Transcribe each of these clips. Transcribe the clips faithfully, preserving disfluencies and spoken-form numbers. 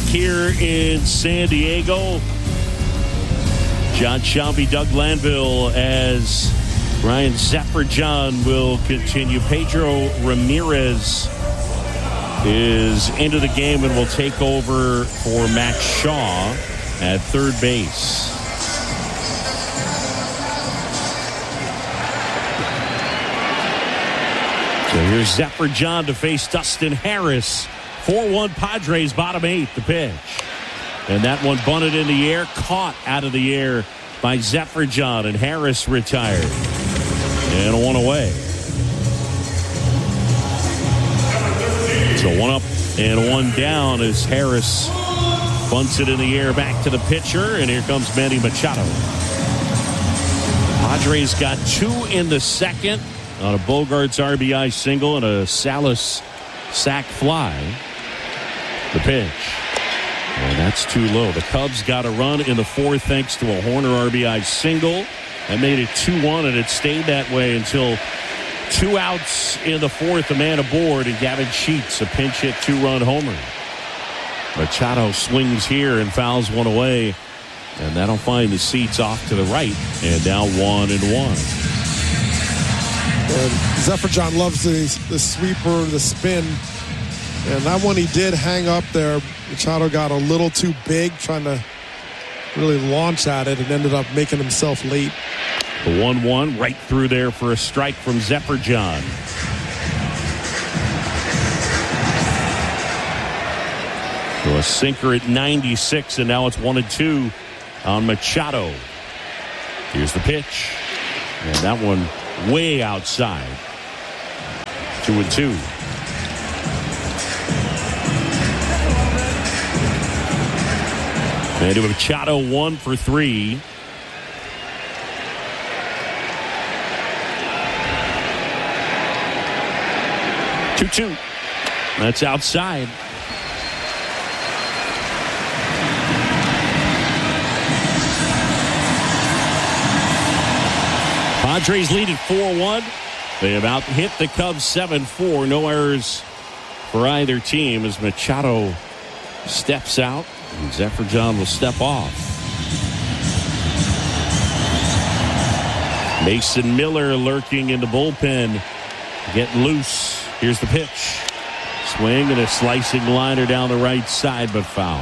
here in San Diego. John Shelby, Doug Glanville, as Ryan Zephyr-John will continue. Pedro Ramirez is into the game and will take over for Matt Shaw at third base. So here's Zephyr-John to face Dustin Harris. four one Padres, bottom eight, the pitch. And that one bunted in the air, caught out of the air by Zephyr-John, and Harris retired. And one away. So one up and one down as Harris bunts it in the air back to the pitcher, and here comes Manny Machado. Padres got two in the second on a Bogarts R B I single and a Salas sac fly. The pitch. And that's too low. The Cubs got a run in the fourth thanks to a Horner R B I single. That made it two one, and it stayed that way until two outs in the fourth, a man aboard, and Gavin Sheets, a pinch hit two-run homer. Machado swings here and fouls one away, and that'll find the seats off to the right, and now one and one. And Zephyr-John loves the, the sweeper, the spin. And that one he did hang up there. Machado got a little too big trying to really launch at it and ended up making himself late. The one one right through there for a strike from Zephyr-John. So a sinker at ninety-six, and now it's one and two on Machado. Here's the pitch. And that one way outside. Two and two. Manny Machado one for three. two two. That's outside. Padres lead at four one. They have out hit the Cubs seven four. No errors for either team as Machado steps out. And Zephyr-John will step off. Mason Miller lurking in the bullpen. Get loose. Here's the pitch. Swing and a slicing liner down the right side, but foul.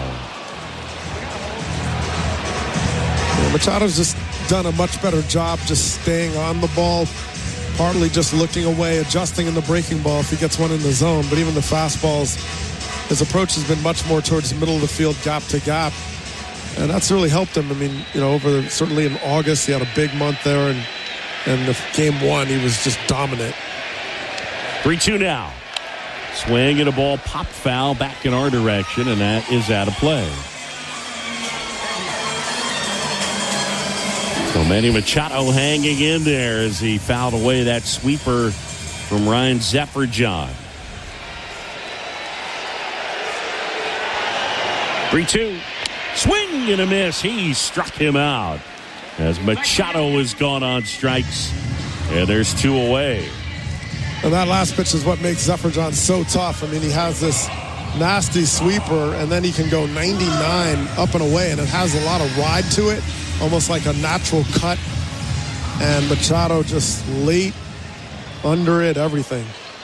Yeah, Machado's just done a much better job just staying on the ball, partly just looking away, adjusting in the breaking ball if he gets one in the zone. But even the fastballs, his approach has been much more towards the middle of the field, gap to gap. And that's really helped him. I mean, you know, over the, certainly in August, he had a big month there. And, and the game one, he was just dominant. three two now. Swing and a ball popped foul back in our direction, and that is out of play. So Manny Machado hanging in there as he fouled away that sweeper from Ryan Zephyr-John. three two. Swing and a miss. He struck him out as Machado has gone on strikes. And there's two away. And that last pitch is what makes Zephyr-John so tough. I mean, he has this nasty sweeper, and then he can go ninety-nine up and away, and it has a lot of ride to it, almost like a natural cut. And Machado just late, under it, everything.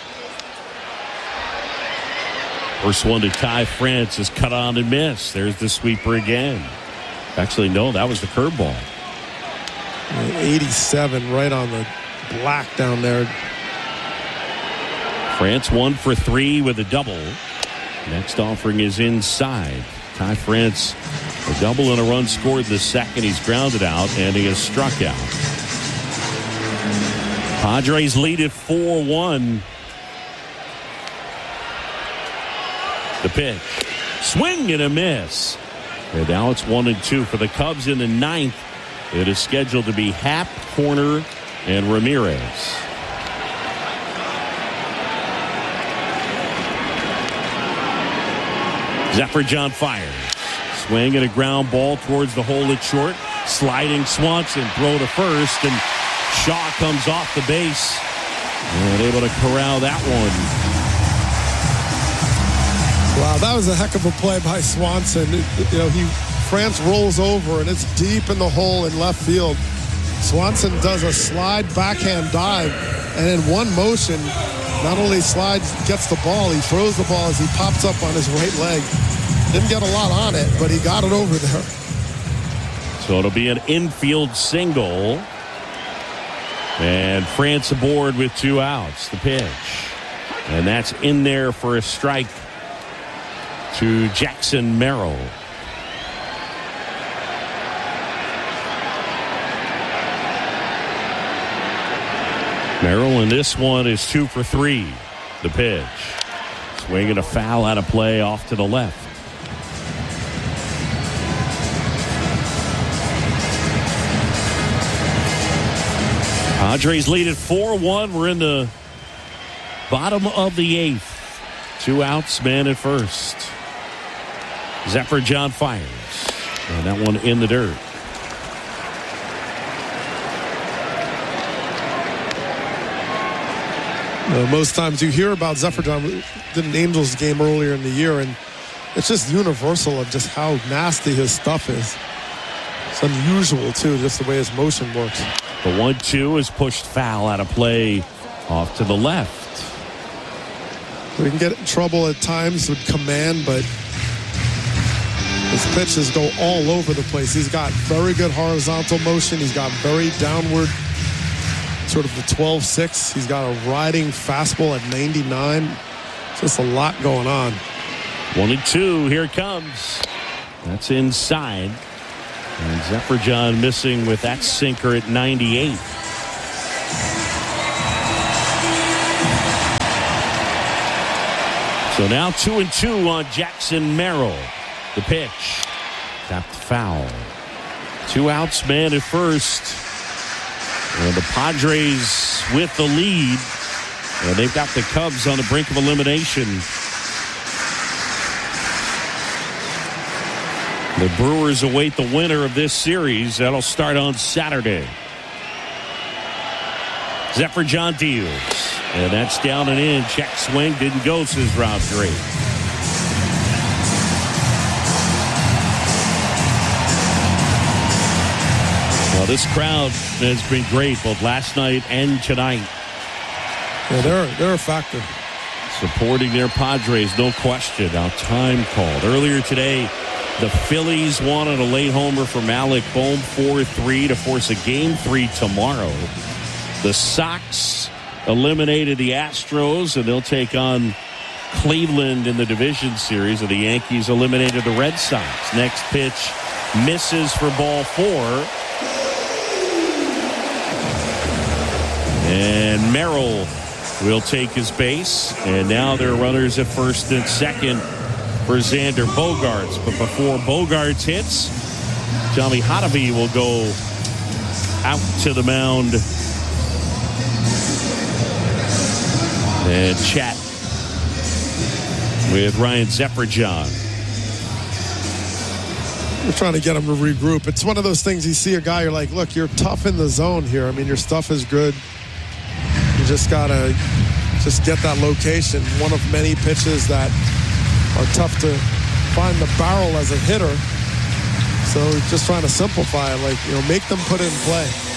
First one to Ty France is cut on and miss. There's the sweeper again. Actually, no, that was the curveball. eighty-seven right on the black down there. France one for three with a double. Next offering is inside. Ty France, a double and a run scored the second. He's grounded out, and he is struck out. Padres lead at four one. The pitch. Swing and a miss. And now it's one and two for the Cubs in the ninth. It is scheduled to be Happ, Horner, and Ramirez. Zephyr-John fires. Swing and a ground ball towards the hole at short. Sliding Swanson, throw to first, and Shaw comes off the base and able to corral that one. Wow, That was a heck of a play by Swanson. It, you know, he France rolls over, and it's deep in the hole in left field. Swanson does a slide backhand dive, and in one motion, not only slides, gets the ball, he throws the ball as he pops up on his right leg. Didn't get a lot on it, but he got it over there. So it'll be an infield single. And France aboard with two outs. The pitch. And that's in there for a strike to Jackson Merrill. Merrill in this one is two for three. The pitch. Swinging a foul out of play off to the left. Padres lead at four one. We're in the bottom of the eighth. Two outs, man at first. Zephyr John fires. And that one in the dirt. Uh, most times you hear about Zephyr John. Did an Angels game earlier in the year, and it's just universal of just how nasty his stuff is. It's unusual, too, just the way his motion works. The one two is pushed foul out of play off to the left. We can get in trouble at times with command, but his pitches go all over the place. He's got very good horizontal motion. He's got very downward, sort of the twelve six. He's got a riding fastball at ninety-nine. Just a lot going on. One and two. Here it comes. That's inside. And Zephyr John missing with that sinker at ninety-eight. So now two and two on Jackson Merrill. The pitch. Tapped foul. Two outs, man at first. And the Padres with the lead. And they've got the Cubs on the brink of elimination. The Brewers await the winner of this series. That'll start on Saturday. Zephyr John deals. And that's down and in. Check swing. Didn't go, says Rob Gray. Well, this crowd has been great both last night and tonight. Yeah, they're, they're a factor. Supporting their Padres, no question. Now time called. Earlier today, the Phillies wanted a late homer for Malik Bohm, four three to force a game three tomorrow. The Sox eliminated the Astros, and they'll take on Cleveland in the division series, and the Yankees eliminated the Red Sox. Next pitch misses for ball four. And Merrill will take his base, and now there are runners at first and second for Xander Bogaerts. But before Bogaerts hits, Tommy Hotovy will go out to the mound and chat with Ryan Zephyr John. We're trying to get him to regroup. It's one of those things you see a guy, you're like, look, you're tough in the zone here. I mean, your stuff is good. You just got to just get that location. One of many pitches that are tough to find the barrel as a hitter. So just trying to simplify it, like, you know, make them put it in play.